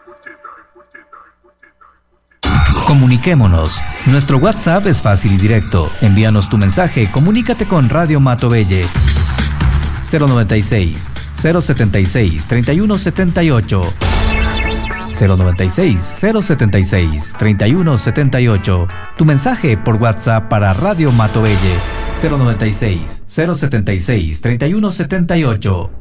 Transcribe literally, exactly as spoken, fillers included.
Comuniquémonos. Nuestro WhatsApp es fácil y directo. Envíanos tu mensaje, comunícate con Radio Matobelle. cero noventa y seis, cero setenta y seis, treinta y uno setenta y ocho. cero noventa y seis, cero setenta y seis, treinta y uno setenta y ocho. Tu mensaje por WhatsApp para Radio Matobelle. cero noventa y seis, cero setenta y seis, treinta y uno setenta y ocho.